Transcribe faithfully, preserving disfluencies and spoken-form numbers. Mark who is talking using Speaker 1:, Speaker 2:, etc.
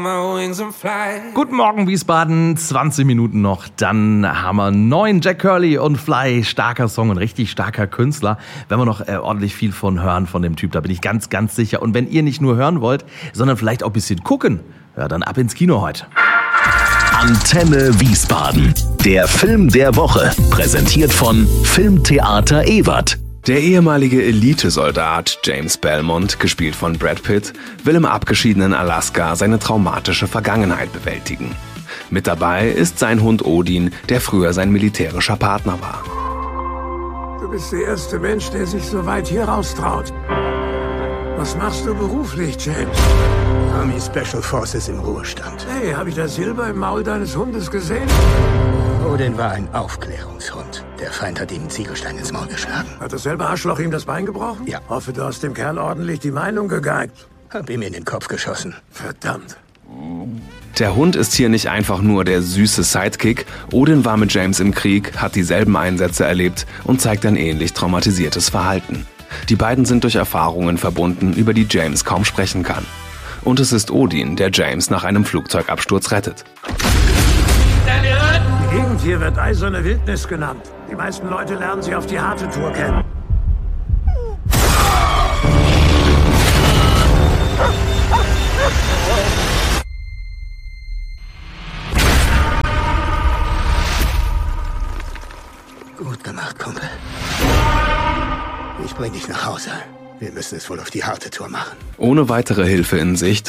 Speaker 1: Guten Morgen Wiesbaden, zwanzig Minuten noch, dann haben wir einen neuen Jack Curly und Fly, starker Song und richtig starker Künstler. Wenn wir noch äh, ordentlich viel von hören von dem Typ, da bin ich ganz, ganz sicher. Und wenn ihr nicht nur hören wollt, sondern vielleicht auch ein bisschen gucken, ja, dann ab ins Kino heute.
Speaker 2: Antenne Wiesbaden, der Film der Woche, präsentiert von Filmtheater Ewert.
Speaker 3: Der ehemalige Elitesoldat James Belmont, gespielt von Brad Pitt, will im abgeschiedenen Alaska seine traumatische Vergangenheit bewältigen. Mit dabei ist sein Hund Odin, der früher sein militärischer Partner war.
Speaker 4: Du bist der erste Mensch, der sich so weit hier raustraut. Was machst du beruflich, James?
Speaker 5: Army Special Forces im Ruhestand.
Speaker 4: Hey, habe ich das Silber im Maul deines Hundes gesehen?
Speaker 5: Odin war ein Aufklärungshund. Der Feind hat ihm einen Ziegelstein ins Maul geschlagen.
Speaker 4: Hat dasselbe Arschloch ihm das Bein gebrochen?
Speaker 5: Ja.
Speaker 4: Hoffe, du hast dem Kerl ordentlich die Meinung gegeigt.
Speaker 5: Hab ihm in den Kopf geschossen.
Speaker 4: Verdammt.
Speaker 3: Der Hund ist hier nicht einfach nur der süße Sidekick. Odin war mit James im Krieg, hat dieselben Einsätze erlebt und zeigt ein ähnlich traumatisiertes Verhalten. Die beiden sind durch Erfahrungen verbunden, über die James kaum sprechen kann. Und es ist Odin, der James nach einem Flugzeugabsturz rettet.
Speaker 4: Die Gegend hier wird eiserne Wildnis genannt. Die meisten Leute lernen sie auf die harte Tour kennen.
Speaker 5: Gut gemacht, Kumpel. Ich bring dich nach Hause. Wir müssen es wohl auf die harte Tour machen.
Speaker 3: Ohne weitere Hilfe in Sicht